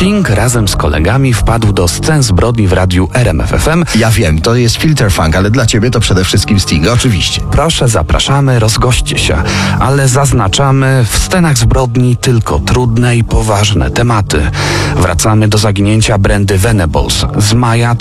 Sting razem z kolegami wpadł do scen zbrodni w radiu RMF FM. Ja wiem, to jest Filter Funk, ale dla ciebie to przede wszystkim Sting, oczywiście. Proszę, zapraszamy, rozgoście się, ale zaznaczamy w scenach zbrodni tylko trudne i poważne tematy. Wracamy do zaginięcia Brandy Venables z maja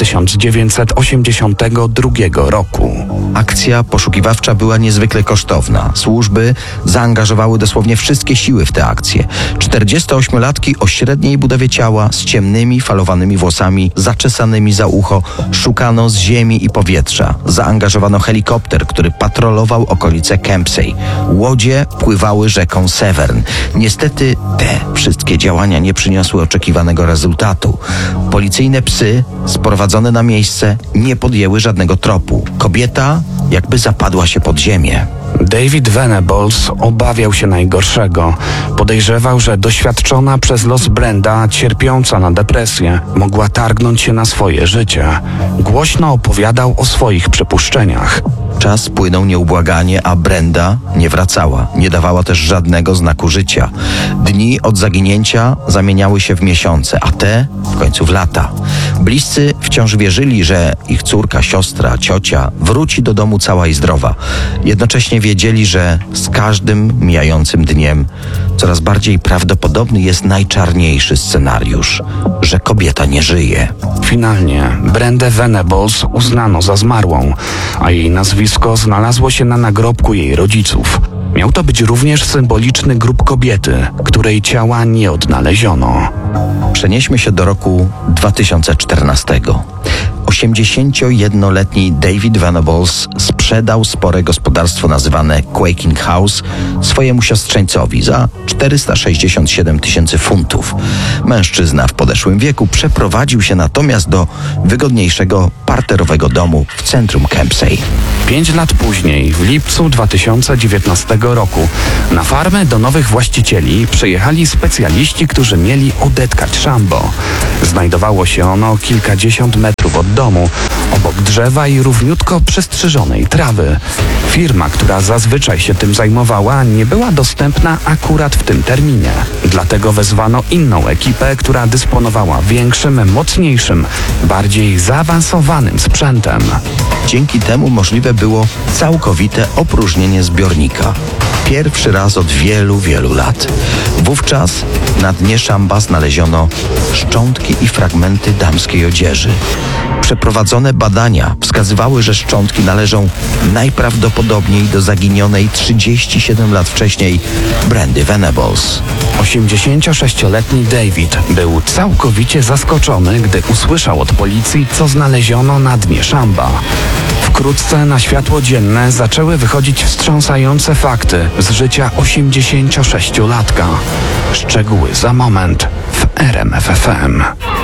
1982 roku. Akcja poszukiwawcza była niezwykle kosztowna. Służby zaangażowały dosłownie wszystkie siły w tę akcję. 48-latki o średniej budowie ciała, z ciemnymi, falowanymi włosami, zaczesanymi za ucho, szukano z ziemi i powietrza. Zaangażowano helikopter, który patrolował okolice Kempsey. Łodzie pływały rzeką Severn. Niestety te wszystkie działania nie przyniosły oczekiwanego rezultatu. Policyjne psy sprowadzone na miejsce nie podjęły żadnego tropu. Kobieta jakby zapadła się pod ziemię. David Venables obawiał się najgorszego. Podejrzewał, że doświadczona przez los Brenda, cierpiąca na depresję, mogła targnąć się na swoje życie. Głośno opowiadał o swoich przypuszczeniach. Czas płynął nieubłaganie, a Brenda nie wracała. Nie dawała też żadnego znaku życia. Dni od zaginięcia zamieniały się w miesiące, a te w końcu w lata. Bliscy wciąż wierzyli, że ich córka, siostra, ciocia wróci do domu cała i zdrowa. Jednocześnie wiedzieli, że z każdym mijającym dniem coraz bardziej prawdopodobny jest najczarniejszy scenariusz, że kobieta nie żyje. Finalnie Brandę Venables uznano za zmarłą, a jej nazwisko znalazło się na nagrobku jej rodziców. Miał to być również symboliczny grób kobiety, której ciała nie odnaleziono. Przenieśmy się do roku 2014. 81-letni David Venables sprzedał spore gospodarstwo nazywane Quaking House swojemu siostrzeńcowi za 467 000 funtów. Mężczyzna w podeszłym wieku przeprowadził się natomiast do wygodniejszego parterowego domu w centrum Kempsey. 5 lat później, w lipcu 2019 roku, na farmę do nowych właścicieli przyjechali specjaliści, którzy mieli odetkać szambo. Znajdowało się ono kilkadziesiąt metrów od domu, obok drzewa i równiutko przystrzyżonej trawy. Firma, która zazwyczaj się tym zajmowała, nie była dostępna akurat w tym terminie. Dlatego wezwano inną ekipę, która dysponowała większym, mocniejszym, bardziej zaawansowanym sprzętem. Dzięki temu możliwe było całkowite opróżnienie zbiornika. Pierwszy raz od wielu, wielu lat. Wówczas na dnie szamba znaleziono szczątki i fragmenty damskiej odzieży. Przeprowadzone badania wskazywały, że szczątki należą najprawdopodobniej do zaginionej 37 lat wcześniej Brandy Venables. 86-letni David był całkowicie zaskoczony, gdy usłyszał od policji, co znaleziono na dnie szamba. Wkrótce na światło dzienne zaczęły wychodzić wstrząsające fakty z życia 86-latka. Szczegóły za moment w RMF FM.